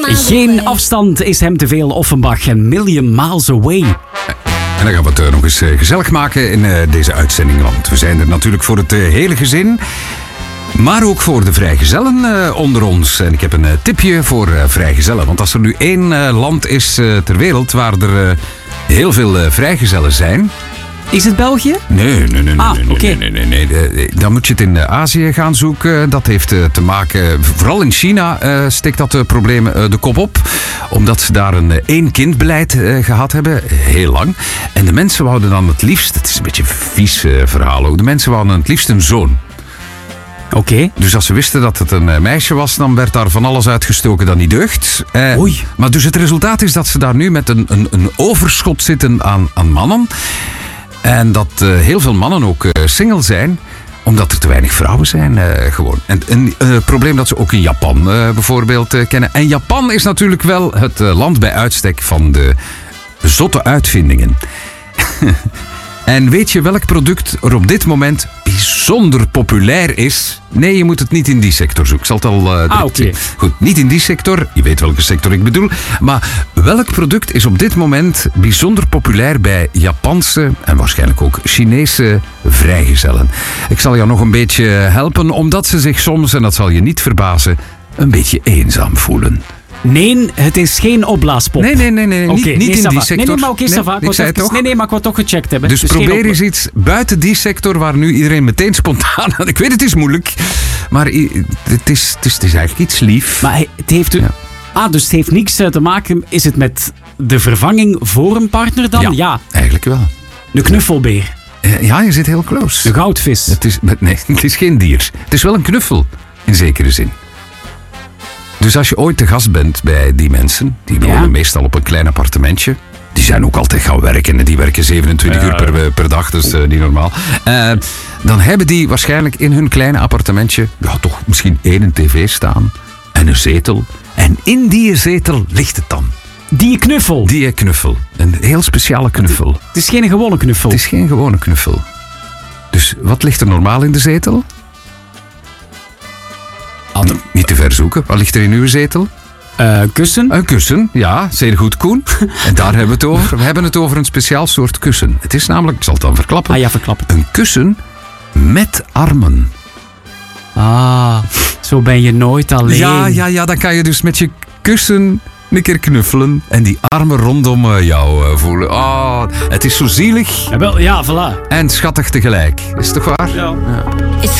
Geen afstand is hem te veel, Offenbach en Million Miles Away. En dan gaan we het nog eens gezellig maken in deze uitzending. Want we zijn er natuurlijk voor het hele gezin. Maar ook voor de vrijgezellen onder ons. En ik heb een tipje voor vrijgezellen. Want als er nu één land is ter wereld waar er heel veel vrijgezellen zijn... Is het België? Nee. Oké. Dan moet je het in Azië gaan zoeken. Dat heeft te maken... Vooral in China steekt dat probleem de kop op. Omdat ze daar een één-kind-beleid gehad hebben. Heel lang. En de mensen wouden dan het liefst... Het is een beetje een vies verhaal ook. De mensen wouden het liefst een zoon. Oké. Dus als ze wisten dat het een meisje was, dan werd daar van alles uitgestoken dat niet deugt. Oei. Maar dus het resultaat is dat ze daar nu met een overschot zitten aan mannen. En dat heel veel mannen ook single zijn, omdat er te weinig vrouwen zijn gewoon. En een probleem dat ze ook in Japan bijvoorbeeld kennen. En Japan is natuurlijk wel het land bij uitstek van de zotte uitvindingen. En weet je welk product er op dit moment bijzonder populair is? Nee, je moet het niet in die sector zoeken. Ik zal het al oké. Goed, niet in die sector. Je weet welke sector ik bedoel. Maar welk product is op dit moment bijzonder populair bij Japanse en waarschijnlijk ook Chinese vrijgezellen? Ik zal jou nog een beetje helpen, omdat ze zich soms, en dat zal je niet verbazen, een beetje eenzaam voelen. Nee, het is geen opblaaspop. Nee. Okay, Niet in die sector. Nee, maar oké, Sava. Nee, maar ik wil toch gecheckt hebben. Dus probeer eens iets buiten die sector waar nu iedereen meteen spontaan... Ik weet, het is moeilijk. Maar het is eigenlijk iets lief. Maar het heeft... Ja. Dus het heeft niks te maken... Is het met de vervanging voor een partner dan? Ja. Eigenlijk wel. De knuffelbeer. Ja, je zit heel close. De goudvis. Het is geen dier. Het is wel een knuffel, in zekere zin. Dus als je ooit te gast bent bij die mensen, die wonen meestal op een klein appartementje. Die zijn ook altijd gaan werken en die werken 27 uur per dag, dus niet normaal. Dan hebben die waarschijnlijk in hun kleine appartementje toch misschien één tv staan en een zetel. En in die zetel ligt het dan. Die knuffel. Die knuffel. Een heel speciale knuffel. Het is geen gewone knuffel. Het is geen gewone knuffel. Dus wat ligt er normaal in de zetel? Niet te ver zoeken. Wat ligt er in uw zetel? Kussen. Een kussen, ja. Zeer goed, Koen. En daar hebben we het over. We hebben het over een speciaal soort kussen. Het is namelijk, ik zal het dan verklappen. Ah ja, verklap het. Een kussen met armen. Ah, zo ben je nooit alleen. Ja, dan kan je dus met je kussen een keer knuffelen en die armen rondom jou voelen. Oh, het is zo zielig. Ja, wel, ja, voilà. En schattig tegelijk. Is het toch waar? Ja.